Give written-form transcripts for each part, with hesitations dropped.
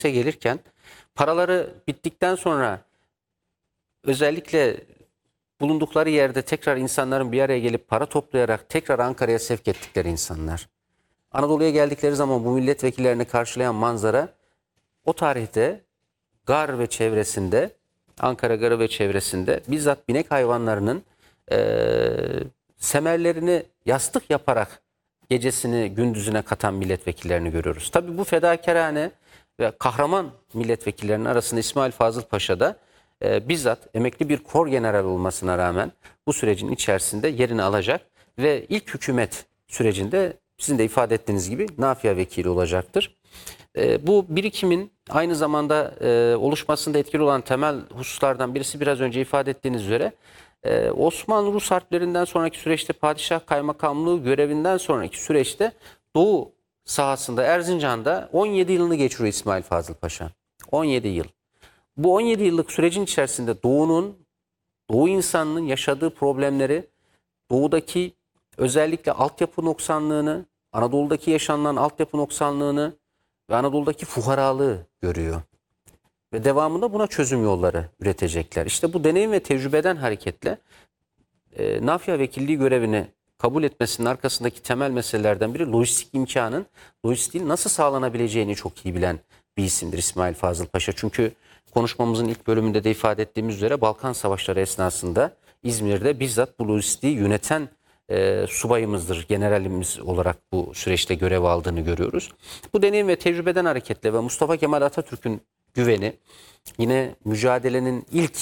gelirken paraları bittikten sonra özellikle bulundukları yerde tekrar insanların bir araya gelip para toplayarak tekrar Ankara'ya sevk ettikleri insanlar. Anadolu'ya geldikleri zaman bu milletvekillerini karşılayan manzara o tarihte Gar ve çevresinde, Ankara Garı ve çevresinde bizzat binek hayvanlarının semerlerini yastık yaparak gecesini gündüzüne katan milletvekillerini görüyoruz. Tabii bu fedakarane ve kahraman milletvekillerinin arasında İsmail Fazıl Paşa da bizzat emekli bir kor general olmasına rağmen bu sürecin içerisinde yerini alacak ve ilk hükümet sürecinde sizin de ifade ettiğiniz gibi nafia vekili olacaktır. Bu birikimin aynı zamanda oluşmasında etkili olan temel hususlardan birisi biraz önce ifade ettiğiniz üzere Osmanlı-Rus harplerinden sonraki süreçte padişah kaymakamlığı görevinden sonraki süreçte Doğu sahasında Erzincan'da 17 yılını geçiriyor İsmail Fazıl Paşa. 17 yıl. Bu 17 yıllık sürecin içerisinde Doğu insanının yaşadığı problemleri, Doğu'daki özellikle altyapı noksanlığını, Anadolu'daki yaşanılan altyapı noksanlığını ve Anadolu'daki fuharalığı görüyor. Ve devamında buna çözüm yolları üretecekler. İşte bu deneyim ve tecrübeden hareketle nafia vekilliği görevini kabul etmesinin arkasındaki temel meselelerden biri lojistik imkanın, lojistiğin nasıl sağlanabileceğini çok iyi bilen bir isimdir İsmail Fazıl Paşa. Çünkü konuşmamızın ilk bölümünde de ifade ettiğimiz üzere Balkan Savaşları esnasında İzmir'de bizzat bu lojistiği yöneten subayımızdır, generalimiz olarak bu süreçte görev aldığını görüyoruz. Bu deneyim ve tecrübeden hareketle ve Mustafa Kemal Atatürk'ün güveni yine mücadelenin ilk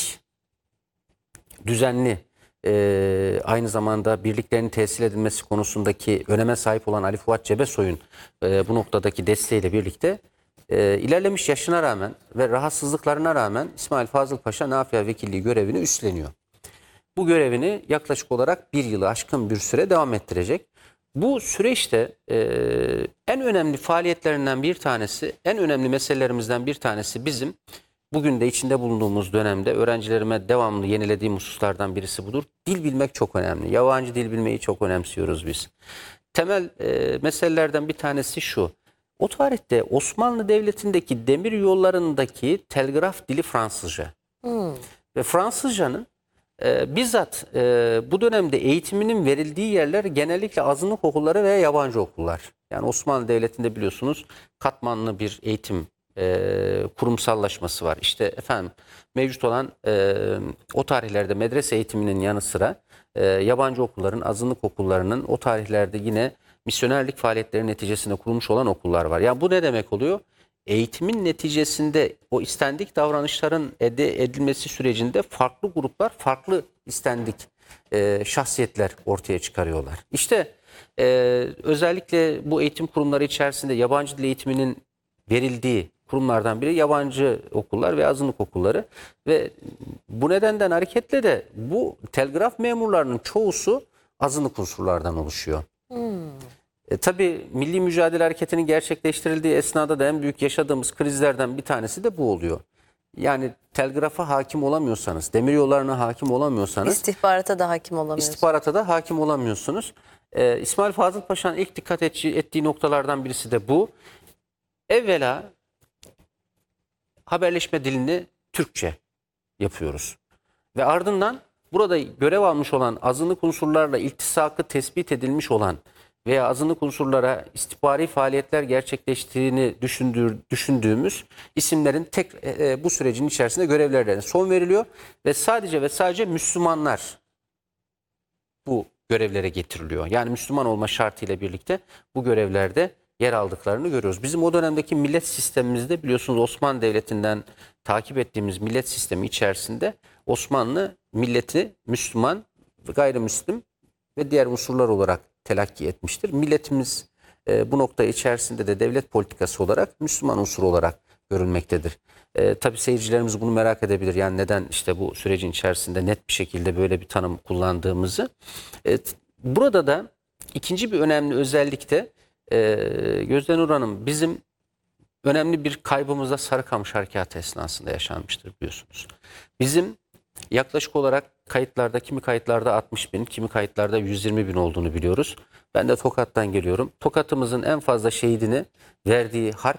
düzenli aynı zamanda birliklerin tesis edilmesi konusundaki öneme sahip olan Ali Fuat Cebesoy'un bu noktadaki desteğiyle birlikte ilerlemiş yaşına rağmen ve rahatsızlıklarına rağmen İsmail Fazıl Paşa nafia vekilliği görevini üstleniyor. Bu görevini yaklaşık olarak bir yılı aşkın bir süre devam ettirecek. Bu süreçte en önemli faaliyetlerinden bir tanesi, en önemli meselelerimizden bir tanesi bizim bugün de içinde bulunduğumuz dönemde öğrencilerime devamlı yenilediğim hususlardan birisi budur. Dil bilmek çok önemli. Yabancı dil bilmeyi çok önemsiyoruz biz. Temel meselelerden bir tanesi şu. O tarihte Osmanlı Devleti'ndeki demir yollarındaki telgraf dili Fransızca. Ve Fransızcanın bizzat bu dönemde eğitiminin verildiği yerler genellikle azınlık okulları veya yabancı okullar. Yani Osmanlı Devleti'nde biliyorsunuz katmanlı bir eğitim kurumsallaşması var. İşte efendim mevcut olan o tarihlerde medrese eğitiminin yanı sıra yabancı okulların, azınlık okullarının o tarihlerde yine misyonerlik faaliyetleri neticesinde kurulmuş olan okullar var. Yani bu ne demek oluyor? Eğitimin neticesinde o istendik davranışların edilmesi sürecinde farklı gruplar, farklı istendik şahsiyetler ortaya çıkarıyorlar. İşte özellikle bu eğitim kurumları içerisinde yabancı dil eğitiminin verildiği kurumlardan biri yabancı okullar ve azınlık okulları ve bu nedenden hareketle de bu telgraf memurlarının çoğusu azınlık unsurlardan oluşuyor. Tabii Milli Mücadele Hareketi'nin gerçekleştirildiği esnada da en büyük yaşadığımız krizlerden bir tanesi de bu oluyor. Yani telgrafa hakim olamıyorsanız, demiryollarına hakim olamıyorsanız, istihbarata da hakim olamıyorsunuz. İstihbarata da hakim olamıyorsunuz. İsmail Fazıl Paşa'nın ilk dikkat ettiği noktalardan birisi de bu. Evvela haberleşme dilini Türkçe yapıyoruz. Ve ardından burada görev almış olan azınlık unsurlarla iltisakı tespit edilmiş olan veya azınlık unsurlara istihbari faaliyetler gerçekleştiğini düşündüğümüz isimlerin bu sürecin içerisinde görevlerine son veriliyor ve sadece Müslümanlar bu görevlere getiriliyor. Yani Müslüman olma şartıyla birlikte bu görevlerde yer aldıklarını görüyoruz. Bizim o dönemdeki millet sistemimizde biliyorsunuz Osmanlı Devleti'nden takip ettiğimiz millet sistemi içerisinde Osmanlı milleti Müslüman, gayrimüslim ve diğer unsurlar olarak telakki etmiştir. Milletimiz bu nokta içerisinde de devlet politikası olarak Müslüman unsur olarak görülmektedir. Tabii seyircilerimiz bunu merak edebilir. Yani neden işte bu sürecin içerisinde net bir şekilde böyle bir tanım kullandığımızı. Burada da ikinci bir önemli özellik de Gözdenur Hanım bizim önemli bir kaybımız da Sarıkamış Harekatı esnasında yaşanmıştır biliyorsunuz. Bizim yaklaşık olarak kayıtlarda kimi kayıtlarda 60 bin, kimi kayıtlarda 120 bin olduğunu biliyoruz. Ben de Tokat'tan geliyorum. Tokat'ımızın en fazla şehidini verdiği harp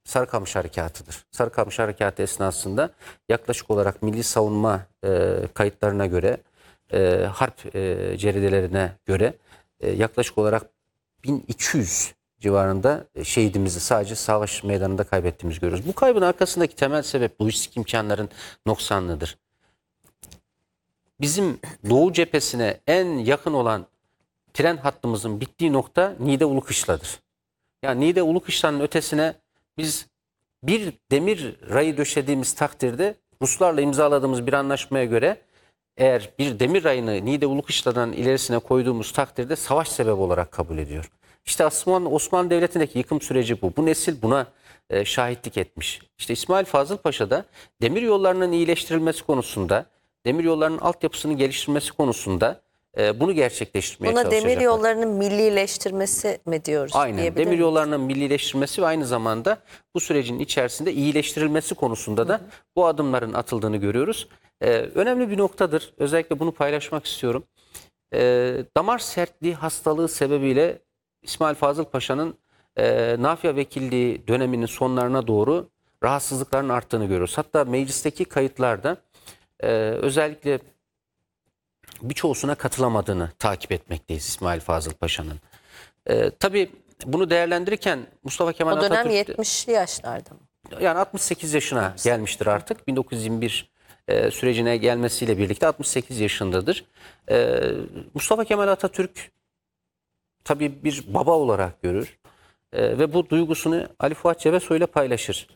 Sarıkamış Harekatı'dır. Sarıkamış Harekatı esnasında yaklaşık olarak milli savunma kayıtlarına göre, harp ceridelerine göre yaklaşık olarak 1200 civarında şehidimizi sadece savaş meydanında kaybettiğimizi görüyoruz. Bu kaybın arkasındaki temel sebep lojistik imkanların noksanlığıdır. Bizim Doğu cephesine en yakın olan tren hattımızın bittiği nokta Niğde Ulukışla'dır. Yani Niğde Ulukışla'nın ötesine biz bir demir rayı döşediğimiz takdirde Ruslarla imzaladığımız bir anlaşmaya göre eğer bir demir rayını Niğde Ulukışla'dan ilerisine koyduğumuz takdirde savaş sebebi olarak kabul ediyor. İşte Osmanlı Devleti'ndeki yıkım süreci bu. Bu nesil buna şahitlik etmiş. İşte İsmail Fazıl Paşa da demir yollarının iyileştirilmesi konusunda, demir yollarının altyapısını geliştirmesi konusunda bunu gerçekleştirmeye Buna çalışacaklar. demir yollarının millileştirmesi mi diyoruz? Aynen. Demir yollarının millileştirilmesi ve aynı zamanda bu sürecin içerisinde iyileştirilmesi konusunda da bu adımların atıldığını görüyoruz. Önemli bir noktadır. Özellikle bunu paylaşmak istiyorum. Damar sertliği hastalığı sebebiyle İsmail Fazıl Paşa'nın nafia vekilliği döneminin sonlarına doğru rahatsızlıkların arttığını görüyoruz. Hatta meclisteki kayıtlarda özellikle birçoğusuna katılamadığını takip etmekteyiz İsmail Fazıl Paşa'nın. Tabii bunu değerlendirirken Mustafa Kemal O dönem Atatürk 70'li yaşlarda mı? yani 68 yaşına gelmiştir artık. 1921 sürecine gelmesiyle birlikte 68 yaşındadır. Mustafa Kemal Atatürk tabii bir baba olarak görür ve bu duygusunu Ali Fuat Cebesoy ile paylaşır.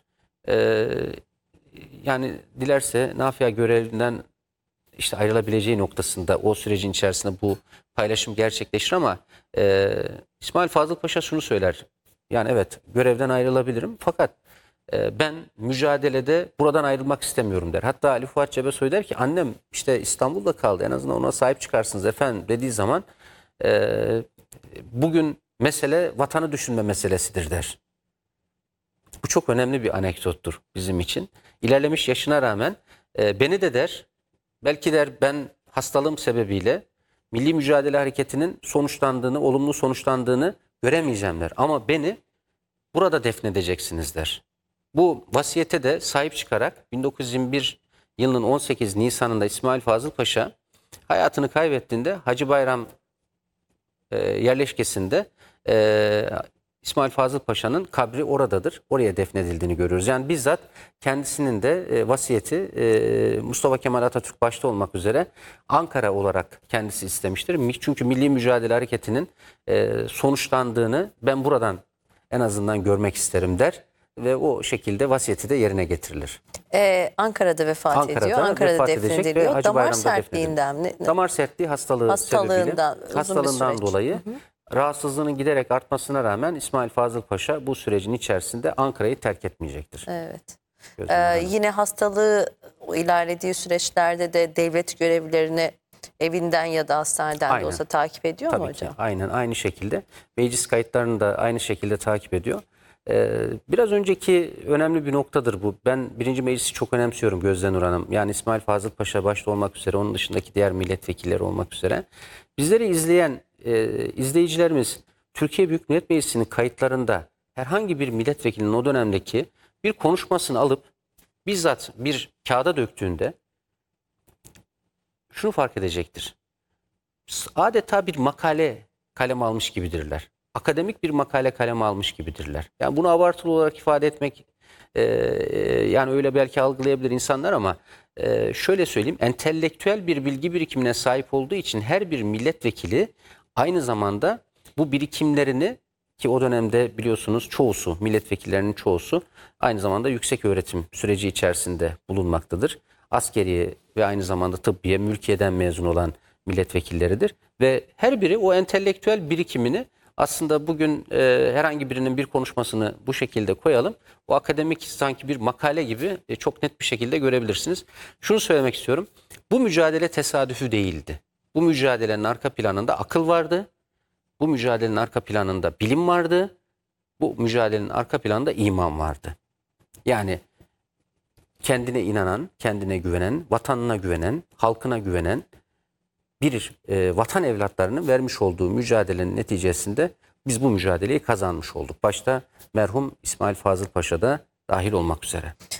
Yani dilerse nafia görevinden işte ayrılabileceği noktasında o sürecin içerisinde bu paylaşım gerçekleşir ama İsmail Fazıl Paşa şunu söyler. Yani evet görevden ayrılabilirim fakat ben mücadelede buradan ayrılmak istemiyorum der. Hatta Ali Fuat Cebesoy der ki annem işte İstanbul'da kaldı en azından ona sahip çıkarsınız efendim dediği zaman bugün mesele vatanı düşünme meselesidir der. Bu çok önemli bir anekdottur bizim için. İlerlemiş yaşına rağmen beni de der belki der ben hastalığım sebebiyle milli mücadele hareketinin sonuçlandığını, olumlu sonuçlandığını göremeyeceğim der. Ama beni burada defnedeceksiniz der. Bu vasiyete de sahip çıkarak 1921 yılının 18 Nisan'ında İsmail Fazıl Paşa hayatını kaybettiğinde Hacı Bayram yerleşkesinde İsmail Fazıl Paşa'nın kabri oradadır. Oraya defnedildiğini görüyoruz. Yani bizzat kendisinin de vasiyeti Mustafa Kemal Atatürk başta olmak üzere Ankara olarak kendisi istemiştir. Çünkü Milli Mücadele Hareketi'nin sonuçlandığını ben buradan en azından görmek isterim der. Ve o şekilde vasiyeti de yerine getirilir. Ankara'da vefat ediyor. Ankara'da defnediliyor. Damar sertliğinden mi? Damar sertliği Hastalığından dolayı rahatsızlığının giderek artmasına rağmen İsmail Fazıl Paşa bu sürecin içerisinde Ankara'yı terk etmeyecektir. Evet. Yine hastalığı ilerlediği süreçlerde de devlet görevlilerini evinden ya da hastaneden de olsa takip ediyor mu hocam? Aynen aynı şekilde. Meclis kayıtlarını da aynı şekilde takip ediyor. Biraz önceki önemli bir noktadır bu. Ben 1. Meclisi çok önemsiyorum Gözde Nur Hanım. Yani İsmail Fazıl Paşa başta olmak üzere onun dışındaki diğer milletvekilleri olmak üzere. Bizleri izleyen izleyicilerimiz Türkiye Büyük Millet Meclisi'nin kayıtlarında herhangi bir milletvekilinin o dönemdeki bir konuşmasını alıp bizzat bir kağıda döktüğünde şunu fark edecektir. Adeta bir makale kaleme almış gibidirler. Akademik bir makale kaleme almış gibidirler. Yani bunu abartılı olarak ifade etmek yani öyle belki algılayabilir insanlar ama şöyle söyleyeyim entelektüel bir bilgi birikimine sahip olduğu için her bir milletvekili aynı zamanda bu birikimlerini ki o dönemde biliyorsunuz çoğusu milletvekillerinin çoğusu aynı zamanda yüksek öğretim süreci içerisinde bulunmaktadır. Askeri ve aynı zamanda tıbbiye, mülkiyeden mezun olan milletvekilleridir ve her biri o entelektüel birikimini aslında bugün herhangi birinin bir konuşmasını bu şekilde koyalım. O akademik sanki bir makale gibi çok net bir şekilde görebilirsiniz. Şunu söylemek istiyorum. Bu mücadele tesadüfü değildi. Bu mücadelenin arka planında akıl vardı. Bu mücadelenin arka planında bilim vardı. Bu mücadelenin arka planında iman vardı. Yani kendine inanan, kendine güvenen, vatanına güvenen, halkına güvenen bir vatan evlatlarının vermiş olduğu mücadelenin neticesinde biz bu mücadeleyi kazanmış olduk. Başta merhum İsmail Fazıl Paşa da dahil olmak üzere.